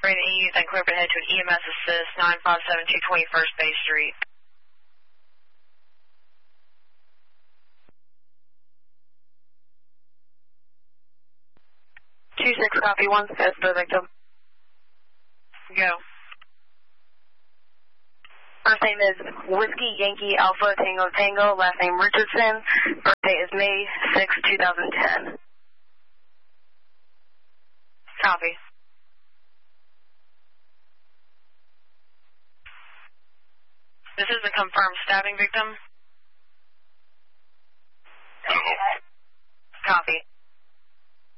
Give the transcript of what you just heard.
Spraying the EUs and clear ahead to an EMS assist, 957 221st Bay Street. 26 copy, 1 says the victim. Go. First name is Whiskey Yankee Alpha Tango Tango, last name Richardson. Birthday is May 6, 2010. Copy. This is a confirmed stabbing victim. Copy.